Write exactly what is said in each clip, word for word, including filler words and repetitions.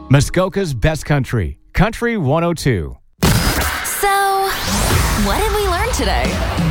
Muskoka's Best Country, Country one oh two. So, what did we learn today?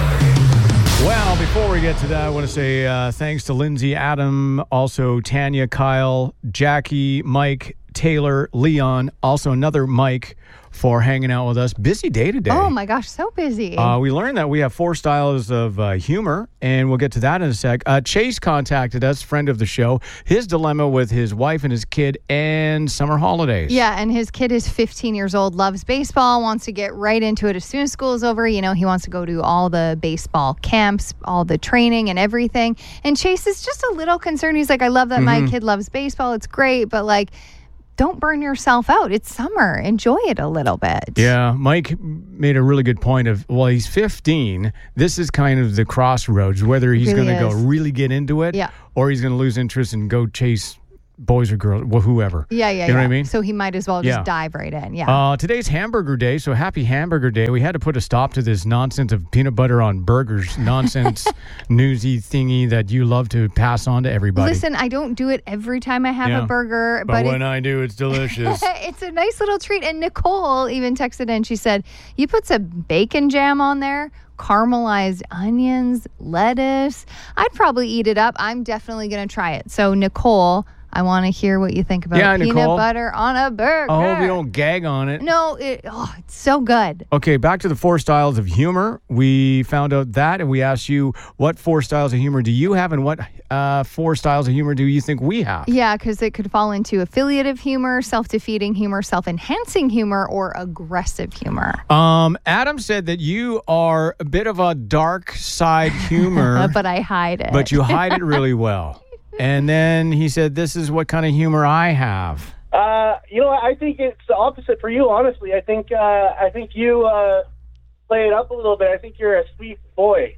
Well, before we get to that, I want to say uh, thanks to Lindsay, Adam, also Tanya, Kyle, Jackie, Mike, Taylor, Leon, also another Mike for hanging out with us. Busy day today. Oh my gosh, so busy. Uh, we learned that we have four styles of uh, humor, and we'll get to that in a sec. Uh, Chase contacted us, friend of the show, his dilemma with his wife and his kid and summer holidays. Yeah, and his kid is fifteen years old, loves baseball, wants to get right into it as soon as school is over. You know, he wants to go to all the baseball camps, all the training and everything. And Chase is just a little concerned. He's like, I love that mm-hmm. my kid loves baseball. It's great, but like, don't burn yourself out. It's summer. Enjoy it a little bit. Yeah, Mike made a really good point of, well, he's fifteen. This is kind of the crossroads, whether he's Really going to go is. really get into it Yeah. or he's going to lose interest and go chase boys or girls, well, whoever. Yeah, yeah, You know yeah. what I mean? So he might as well just Yeah. dive right in. Yeah. Uh, today's Hamburger Day, so happy Hamburger Day. We had to put a stop to this nonsense of peanut butter on burgers, nonsense newsy thingy that you love to pass on to everybody. Listen, I don't do it every time I have Yeah. a burger, but but, when it's, I do, it's delicious. it's a nice little treat. And Nicole even texted in. She said, you put some bacon jam on there, caramelized onions, lettuce. I'd probably eat it up. I'm definitely going to try it. So, Nicole, I want to hear what you think about Yeah, peanut Nicole. butter on a burger. I hope you don't gag on it. No, it, oh, it's so good. Okay, back to the four styles of humor. We found out that, and we asked you, what four styles of humor do you have, and what uh, four styles of humor do you think we have? Yeah, because it could fall into affiliative humor, self-defeating humor, self-enhancing humor, or aggressive humor. Um, Adam said that you are a bit of a dark side humor, but I hide it. but you hide it really well. And then he said, this is what kind of humor I have. Uh, you know, I think it's the opposite for you. Honestly, I think uh, I think you uh, play it up a little bit. I think you're a sweet boy.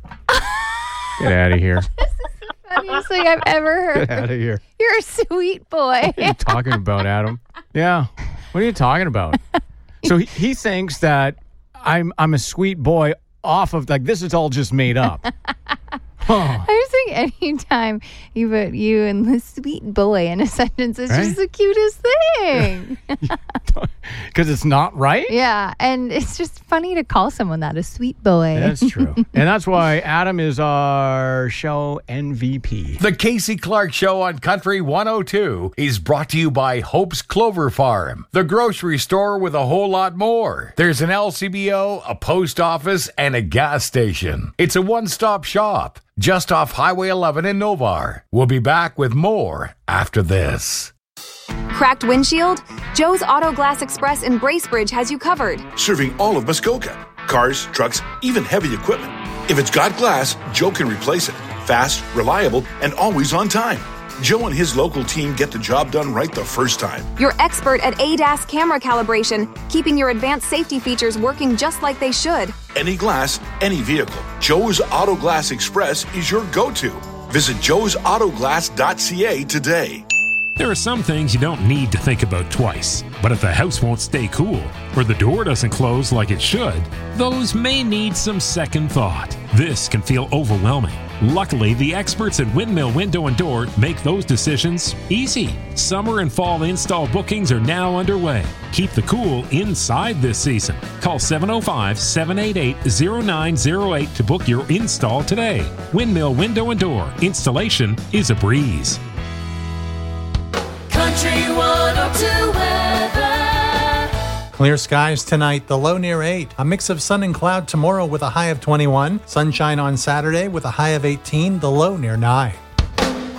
Get out of here. Funniest thing I've ever heard. Get out of here. You're a sweet boy. What are you talking about, Adam? Yeah. What are you talking about? So he, he thinks that I'm I'm a sweet boy off of, like, this is all just made up. Huh. I just think anytime you put you and the sweet boy in a sentence, it's Right? just the cutest thing. Because it's not right? Yeah, and it's just funny to call someone that, a sweet boy. That's true. And that's why Adam is our show M V P. The Casey Clark Show on Country one oh two is brought to you by Hope's Clover Farm, the grocery store with a whole lot more. There's an L C B O, a post office, and a gas station. It's a one-stop shop just off Highway eleven in Novar. We'll be back with more after this. Cracked windshield? Joe's Auto Glass Express in Bracebridge has you covered. Serving all of Muskoka. Cars, trucks, even heavy equipment. If it's got glass, Joe can replace it. Fast, reliable, and always on time. Joe and his local team get the job done right the first time. You're expert at A D A S camera calibration, keeping your advanced safety features working just like they should. Any glass, any vehicle. Joe's Auto Glass Express is your go-to. Visit joes auto glass dot c a today. There are some things you don't need to think about twice. But if the house won't stay cool, or the door doesn't close like it should, those may need some second thought. This can feel overwhelming. Luckily, the experts at Windmill Window and Door make those decisions easy. Summer and fall install bookings are now underway. Keep the cool inside this season. Call seven oh five, seven eight eight, oh nine oh eight to book your install today. Windmill Window and Door. Installation is a breeze. Country one oh two weather. Clear skies tonight, the low near eight. A mix of sun and cloud tomorrow with a high of twenty-one. Sunshine on Saturday with a high of eighteen, the low near nine.